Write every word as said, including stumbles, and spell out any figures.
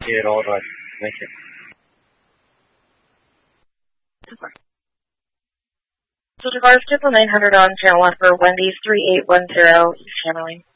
Yeah, all right. Thank you. So Tavares, triple nine hundred on channel one for Wendy's three eight one zero East Hammerley.